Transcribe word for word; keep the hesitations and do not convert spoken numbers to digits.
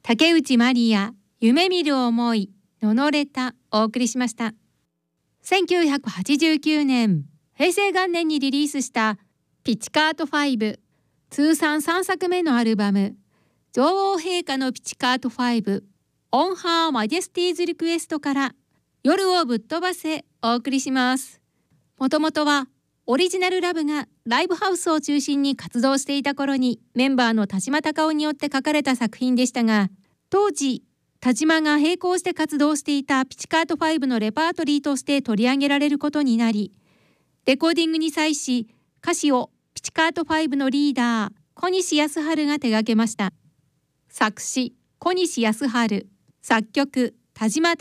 竹内まりや夢見る思いののれたお送りしました。せんきゅうひゃくはちじゅうきゅうねん平成元年にリリースしたピチカートファイブ通算さんさくめのアルバム女王陛下のピチカートファイブオンハーマジェスティーズリクエストから夜をぶっ飛ばせお送りします。もともとはオリジナルラブがライブハウスを中心に活動していた頃にメンバーの田島隆夫によって書かれた作品でしたが、当時田島が並行して活動していたピチカートファイブのレパートリーとして取り上げられることになり、レコーディングに際し歌詞をピチカートファイブのリーダー小西康晴が手掛けました。作詞小西康晴、作曲田島